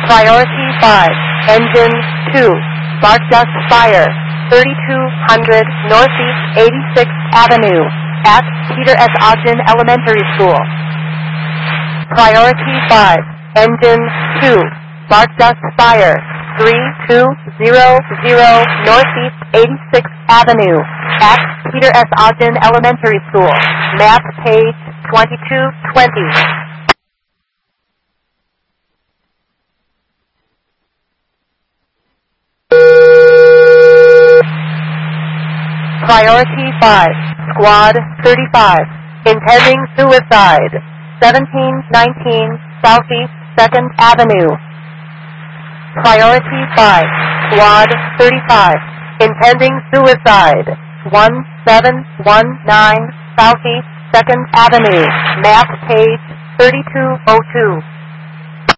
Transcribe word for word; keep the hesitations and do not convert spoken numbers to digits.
Priority five, Engine two, Spark Dust Fire, thirty-two hundred Northeast eighty-sixth Avenue, at Peter S. Ogden Elementary School. Priority five, Engine two, Spark Dust Fire, three two zero zero Northeast eighty-sixth Avenue, at Peter S. Ogden Elementary School. Map page twenty-two twenty. Priority five, Squad thirty-five, intending suicide, seventeen nineteen Southeast second Avenue. Priority five, Squad thirty-five, intending suicide, one seven one nine Southeast second Avenue, map page thirty-two oh two.